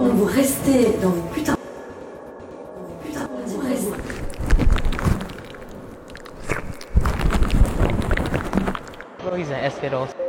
Vous restez dans vos putains. Vous restez. Bro, he's an Escados.